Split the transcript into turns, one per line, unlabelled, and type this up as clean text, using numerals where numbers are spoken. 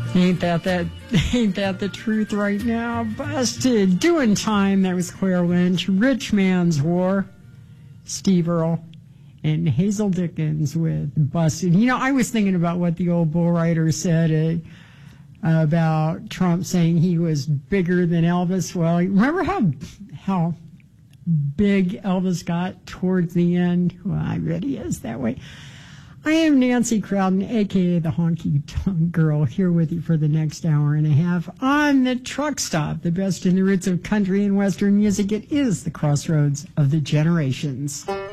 Ain't that the truth right now? Busted. Doing Time, that was Claire Lynch. Rich Man's War, Steve Earle. And Hazel Dickens with Busted. You know, I was thinking about what the old bull rider said about Trump saying he was bigger than Elvis. Well, remember how big Elvis got towards the end? Well, I bet he is that way. I am Nancy Crowden, a.k.a. the Honky Tonk Girl, here with you for the next hour and a half on the Truck Stop, the best in the roots of country and western music. It is the crossroads of the generations.